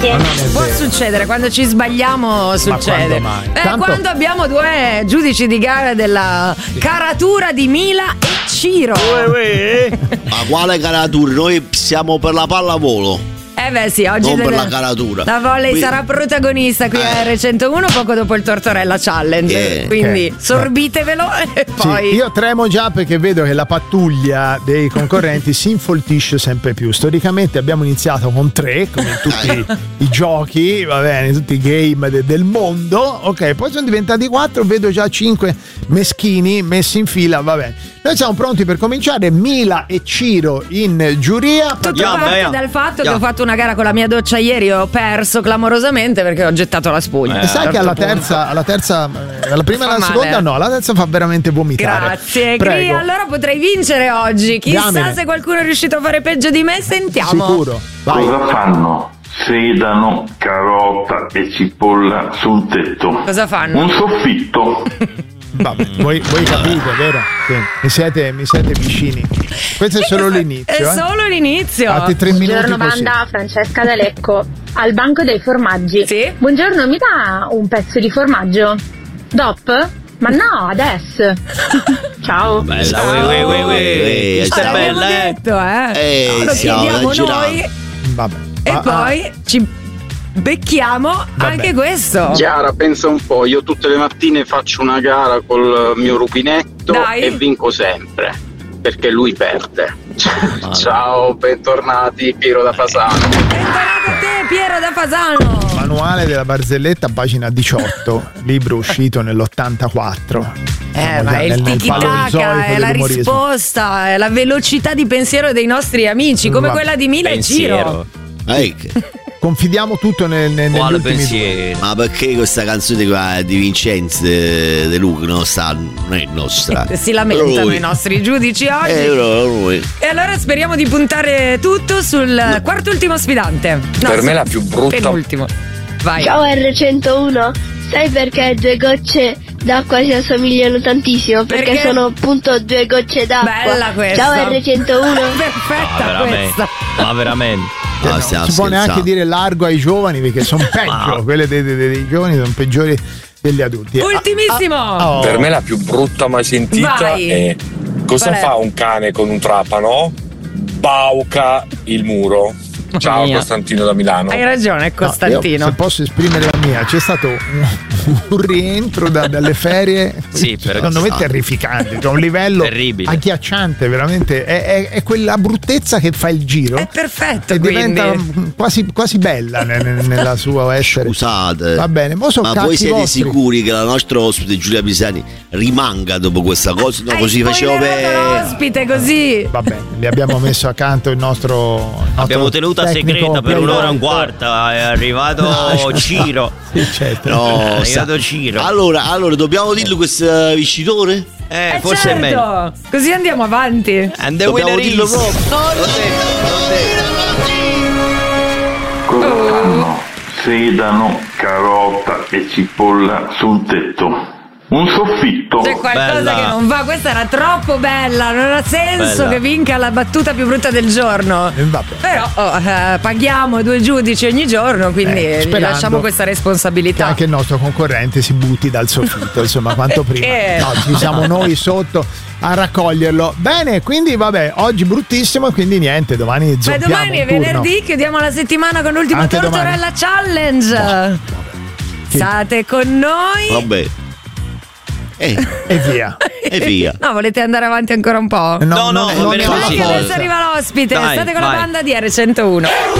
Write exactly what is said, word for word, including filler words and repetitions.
Può succedere, quando ci sbagliamo succede. Ma quando mai? Eh, Tanto- quando abbiamo due giudici di gara della caratura di Mila e Ciro. Ma quale caratura? Noi siamo per la pallavolo. Eh beh sì, oggi Non per delle- la caratura. la volley Quindi- sarà protagonista qui a Eh. R centouno poco dopo il Tortorella Challenge. Eh. Quindi Ok. sorbitevelo e Sì, poi. io tremo già perché vedo che la pattuglia dei concorrenti si infoltisce sempre più. Storicamente abbiamo iniziato con tre, come in tutti Eh. i giochi, va bene, tutti i game de- del mondo. Ok, poi sono diventati quattro, vedo già cinque meschini messi in fila, va bene. Noi siamo pronti per cominciare. Mila e Ciro in giuria. Tutto Andiamo, parte andiamo. dal fatto che Andiamo. ho fatto una gara con la mia doccia ieri e ho perso clamorosamente perché ho gettato la spugna. E sai che alla A un certo terza, alla terza, eh, alla prima e Fa alla male. seconda no, la terza fa veramente vomitare. Grazie, Gri. Prego. Allora potrei vincere oggi. Chissà Diamine. se qualcuno è riuscito a fare peggio di me. Sentiamo. Sicuro. Vai. Cosa fanno sedano, carota e cipolla sul tetto? Cosa fanno? Un soffitto. Vabbè, voi, voi capite, vero? Sì. Mi siete, mi siete vicini. Questo è solo l'inizio. È eh. solo l'inizio. Fate tre minuti Buongiorno così. banda, Francesca da Lecco, al banco dei formaggi. Sì? Buongiorno, mi dà un pezzo di formaggio? Dop? Ma no, adesso. Ciao. Bella, Ciao. ue, ue, ue, ue. Ah, Questa è l'abbiamo bella, eh. detto, eh. Eh, Lo siamo chiediamo esagerati. noi Vabbè. e Ah, poi ci becchiamo anche questo. Chiara, pensa un po', io tutte le mattine faccio una gara col mio rubinetto Dai. e vinco sempre, perché lui perde. Ciao, bentornati, Piero da Fasano. Bentornato a te, Piero da Fasano. Manuale della barzelletta, pagina diciotto, libro uscito nell'ottantaquattro. Eh, Siamo ma già è il nel- nel tiki-taka, paleozoico è la dell'umorismo. risposta, è la velocità di pensiero dei nostri amici, come Vabbè. quella di Mila e Ciro. Eh, che- Confidiamo tutto nel, nel, negli Quale ultimi due. pensiero? Ma perché questa canzone qua di Vincenzo De, De Luca non, sta, non è nostra? Si lamentano Lui. i nostri giudici oggi. Eh, però lui. E allora speriamo di puntare tutto sul quarto ultimo sfidante. No, Per me sul la più brutta- penultimo. Vai. Ciao R centouno, sai perché due gocce d'acqua si assomigliano tantissimo? Perché, Perché? sono appunto due gocce d'acqua. Bella questa. Ciao R centouno. Perfetta Ah, veramente. questa. Ma veramente. No, Non stiamo si può neanche scherzando. dire largo ai giovani perché sono peggio. Quelle dei, dei- dei giovani sono peggiori degli adulti. Ultimissimo. Ah, oh. Per me la più brutta mai sentita Vai. è cosa Qual è? fa un cane con un trapano? Bauca il muro. Ciao mia. Costantino da Milano. Hai ragione, No, Costantino. io, se posso esprimere la mia, c'è stato un, un rientro da- dalle ferie, Sì, per- secondo me terrificante, cioè un livello Terribile. agghiacciante, veramente. È, è- è quella bruttezza che fa il giro È perfetto, e quindi. diventa quasi, quasi bella ne- ne- nella sua essere. Scusate, Va bene, mo sono ma cazzi voi siete vostri. sicuri che la nostra ospite Giulia Pisani rimanga dopo questa cosa? No, Hai così facevo spoilerato per. l'ospite così. Va bene, li abbiamo messo accanto il nostro, il nostro Abbiamo tenuta tecnico segreta per un'ora e un player. quarto. È arrivato Ciro. Sì, certo. No, È sa- arrivato Ciro. allora, allora, dobbiamo dirlo questo vincitore? Eh, Eh, forse certo. è meglio. Così andiamo avanti. And the Dobbiamo winner dirlo is. proprio. Cosa fanno sedano, carota e cipolla sul tetto? Un soffitto. C'è qualcosa Bella. che non va. Questa era troppo bella. Non ha senso Bella. che vinca la battuta più brutta del giorno. Eh, vabbè. Però oh, eh, paghiamo due giudici ogni giorno, quindi Eh, gli sperando lasciamo questa che responsabilità. anche il nostro concorrente si butti dal soffitto, insomma, quanto prima. Perché? No, ci siamo noi sotto a raccoglierlo. Bene, quindi vabbè, oggi bruttissimo e quindi niente, domani Beh, zoppiamo domani è un turno. venerdì, chiudiamo la settimana con l'ultimo Anche domani. Tortorella Challenge. Sì. State con noi. Vabbè. Eh, E via. e via. No, volete andare avanti ancora un po'? No, no, va non bene ne ho la così. Dai, forza. adesso arriva l'ospite. Dai, State con vai. la banda di R centouno.